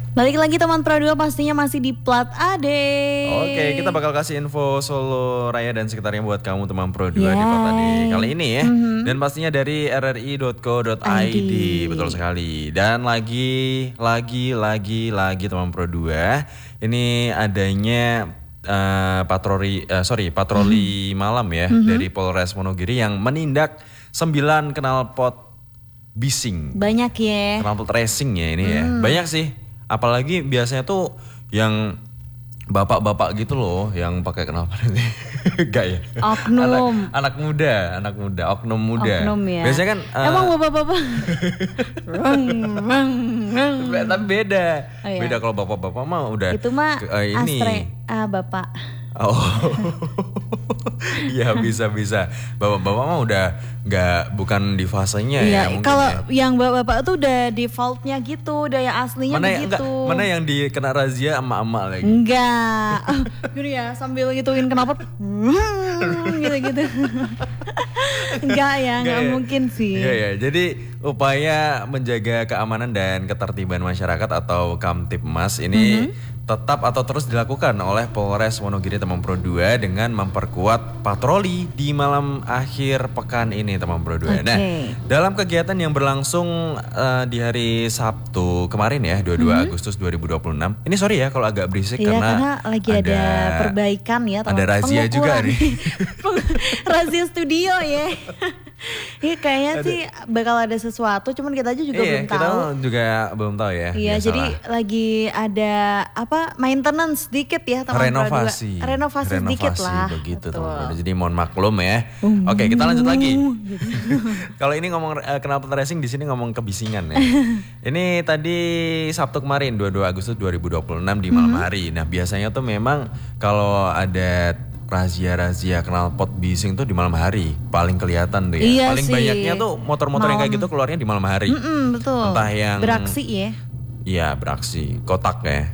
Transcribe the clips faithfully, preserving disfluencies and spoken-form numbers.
Balik lagi teman Pro dua pastinya masih di Plat A D. Oke, kita bakal kasih info Solo Raya dan sekitarnya buat kamu teman Pro dua di Plat A D kali ini ya. Mm-hmm. Dan pastinya dari r r i dot co dot i d. Betul sekali. Dan lagi, lagi, lagi, lagi teman Pro dua. Ini adanya uh, patroli, uh, sorry patroli mm-hmm. malam ya mm-hmm. dari Polres Wonogiri yang menindak sembilan knalpot bising. Banyak ya. Knalpot racing ya ini mm. ya. Banyak sih. Apalagi biasanya tuh yang bapak-bapak gitu loh yang pakai knalpot ini. Enggak ya? Oknum. Anak, anak muda, anak muda, oknum muda. Oknum ya. Biasanya kan uh, emang bapak-bapak. Tapi beda. Oh, iya. Beda kalau bapak-bapak mah udah itu mah uh, ini. Astre, ah bapak. Oh. Ya bisa-bisa. Bapak-bapak mah udah nggak bukan di fasenya iya, ya. Kalau ya. yang bapak-bapak tuh udah defaultnya gitu, udah yang aslinya mana begitu. Yang, mana yang dikena razia emak-emak lagi? Enggak. Gini ya, sambil ngituin kenapa gitu-gitu. Enggak ya, enggak ya. Mungkin sih. Iya ya. Jadi upaya menjaga keamanan dan ketertiban masyarakat atau Kamtibmas ini mm-hmm. tetap atau terus dilakukan oleh Polres Wonogiri teman Pro dua dengan memperkuat patroli di malam akhir pekan ini teman Pro dua. Okay. Nah, dalam kegiatan yang berlangsung uh, di hari Sabtu kemarin ya, dua puluh dua mm-hmm. Agustus dua ribu dua puluh enam. Ini sorry ya kalau agak berisik iya, karena, karena lagi ada, ada perbaikan ya. Ada razia juga nih. Razia studio ya. Iya kayaknya ada. Sih bakal ada sesuatu, cuman kita aja juga iya, belum tahu. Kita juga belum tahu ya. Iya, biasalah. Jadi lagi ada apa maintenance sedikit ya teman renovasi. Renovasi, renovasi sedikit lah. Begitu teman. Jadi mohon maklum ya. Um, Oke, kita lanjut lagi. Kalau ini ngomong uh, knalpot racing, di sini ngomong kebisingan ya. Ini tadi Sabtu kemarin dua puluh dua Agustus dua ribu dua puluh enam di malam mm-hmm. hari. Nah, biasanya tuh memang kalau ada razia-razia knalpot bising tuh di malam hari paling kelihatan tuh ya. Iya paling sih. Banyaknya tuh motor-motor yang kayak gitu keluarnya di malam hari. Mm-mm, betul. Entah yang beraksi ya. Iya, beraksi, kotak ya.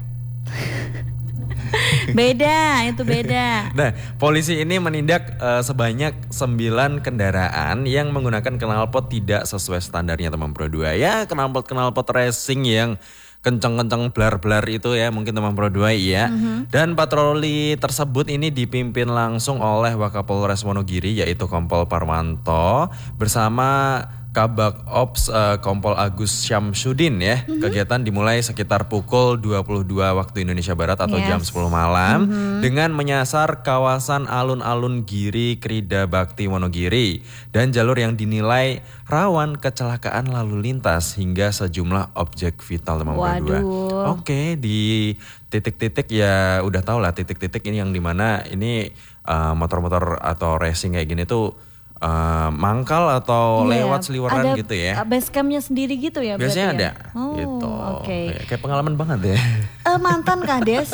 Beda, itu beda. Nah, polisi ini menindak uh, sebanyak sembilan kendaraan yang menggunakan knalpot tidak sesuai standarnya teman Pro dua. Ya, knalpot-knalpot racing yang kenceng-kenceng blar-blar itu ya mungkin teman Pro dua ya. Mm-hmm. Dan patroli tersebut ini dipimpin langsung oleh Wakapolres Wonogiri yaitu Kompol Parwanto bersama Kabak Ops uh, Kompol Agus Syamsuddin ya. Mm-hmm. Kegiatan dimulai sekitar pukul dua puluh dua waktu Indonesia Barat atau yes. jam sepuluh malam mm-hmm. dengan menyasar kawasan alun-alun Giri Krida Bakti Wonogiri dan jalur yang dinilai rawan kecelakaan lalu lintas hingga sejumlah objek vital teman Pro dua. Oke, di titik-titik ya udah tau lah titik-titik ini yang dimana ini uh, motor-motor atau racing kayak gini tuh Uh, mangkal atau yeah, lewat seliweran ada gitu ya. Base campnya sendiri gitu ya. Biasanya ada ya? Oh, gitu. Okay. Kayak, kayak pengalaman banget ya. Uh, mantan kah Des?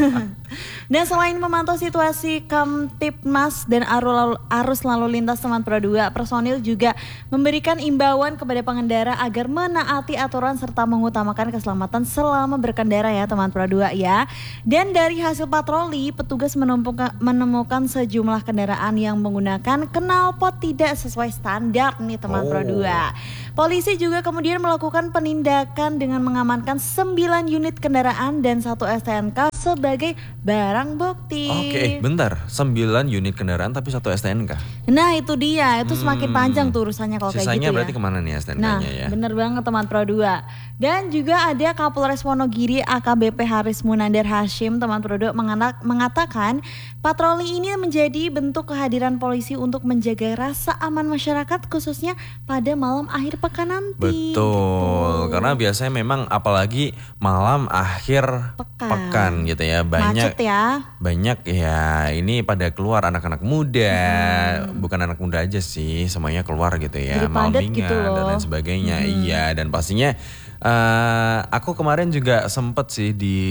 Dan selain memantau situasi Kamtibmas dan arus lalu lintas teman Pro dua, personil juga memberikan imbauan kepada pengendara agar menaati aturan serta mengutamakan keselamatan selama berkendara ya teman Pro dua ya. Dan dari hasil patroli, petugas menemukan, menemukan sejumlah kendaraan yang menggunakan knalpot tidak sesuai standar nih teman oh. Pro dua. Polisi juga kemudian melakukan penindakan dengan mengamankan sembilan unit kendaraan dan satu S T N K sebagai barang bukti. Oke, okay, bentar. sembilan unit kendaraan tapi satu S T N K. Nah, itu dia. Itu hmm. semakin panjang tuh urusannya kalau kayak gitu ya. Sisanya berarti kemana nih S T N K-nya nah, ya? Bener banget teman Pro dua. Dan juga ada Kapolres Wonogiri A K B P Haris Munandar Hashim teman Pro dua mengatakan patroli ini menjadi bentuk kehadiran polisi untuk menjaga rasa aman masyarakat khususnya pada malam akhir pekan nanti. Betul. Gitu. Karena biasanya memang apalagi malam akhir pekan, pekan gitu ya. Banyak macet ya. Banyak ya ini pada keluar anak-anak muda. Hmm. Bukan anak muda aja sih, semuanya keluar gitu ya. Malmingan gitu dan lain sebagainya. Hmm. Iya, dan pastinya Uh, aku kemarin juga sempet sih di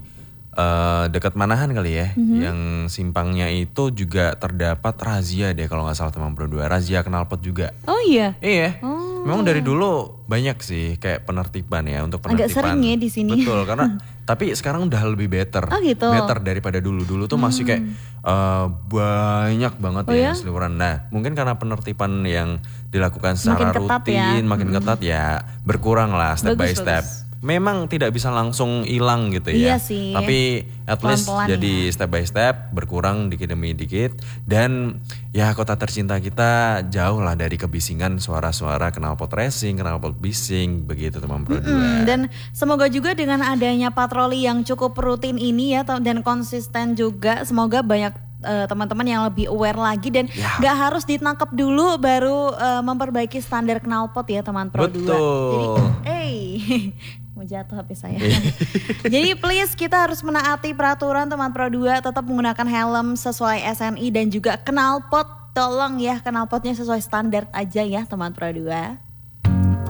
uh, dekat Manahan kali ya, mm-hmm. yang simpangnya itu juga terdapat razia deh kalau nggak salah teman Pro dua, razia knalpot juga. Oh iya. Iya. Oh. Memang dari dulu banyak sih kayak penertiban ya untuk penertiban. Agak sering ya di sini. Betul karena tapi sekarang udah lebih better. Oh gitu. Better daripada dulu. Dulu tuh hmm. masih kayak uh, banyak banget oh ya, ya seliweran. Nah mungkin karena penertiban yang dilakukan secara makin rutin, ya. makin hmm. ketat ya berkurang lah step bagus, by step. Bagus. memang tidak bisa langsung hilang gitu ya. Iya sih. Tapi at least Pelan-pelan jadi ya. step by step, berkurang dikit demi dikit. Dan ya kota tercinta kita jauh lah dari kebisingan suara-suara knalpot racing, knalpot bising, begitu teman Pro dua. Mm, dan semoga juga dengan adanya patroli yang cukup rutin ini ya dan konsisten juga, semoga banyak uh, teman-teman yang lebih aware lagi dan Ya. gak harus ditangkap dulu baru uh, memperbaiki standar knalpot ya teman Pro dua. Betul. Jadi, hey, mau jatuh H P saya. Jadi please kita harus menaati peraturan teman Pro dua, tetap menggunakan helm sesuai S N I dan juga knalpot. Tolong ya knalpotnya sesuai standar aja ya teman Pro dua.